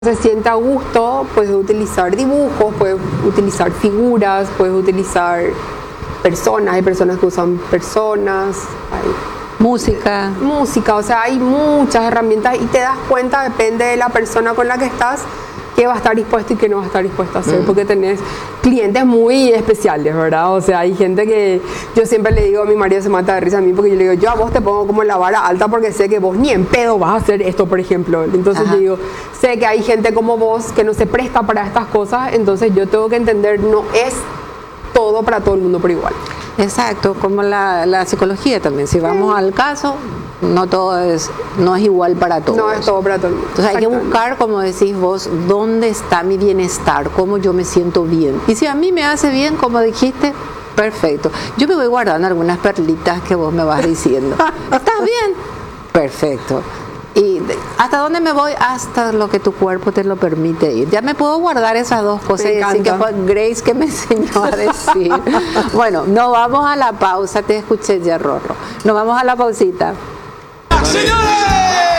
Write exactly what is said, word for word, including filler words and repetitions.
se siente a gusto, puedes utilizar dibujos, puedes utilizar figuras, puedes utilizar personas, hay personas que usan personas, hay música. música, o sea, hay muchas herramientas y te das cuenta, depende de la persona con la que estás, qué va a estar dispuesto y qué no va a estar dispuesto a hacer, mm. porque tenés clientes muy especiales, ¿verdad? O sea, hay gente que yo siempre le digo, a mi marido se mata de risa a mí porque yo le digo, yo a vos te pongo como la vara alta porque sé que vos ni en pedo vas a hacer esto, por ejemplo. Entonces Ajá. yo digo, sé que hay gente como vos que no se presta para estas cosas, entonces yo tengo que entender, no es todo para todo el mundo por igual. Exacto, como la, la psicología también, si vamos sí. al caso, no todo es, no es igual para todos. No es todo para todo el mundo. Entonces hay que buscar, como decís vos, dónde está mi bienestar, cómo yo me siento bien. Y si a mí me hace bien, como dijiste, perfecto. Yo me voy guardando algunas perlitas que vos me vas diciendo. ¿Estás bien? Perfecto. ¿Y hasta dónde me voy? Hasta lo que tu cuerpo te lo permite ir. Ya me puedo guardar esas dos cosas. Así que fue Grace que me enseñó a decir. Bueno, nos vamos a la pausa. Te escuché ya, Rorro. Nos vamos a la pausita. ¡Señores!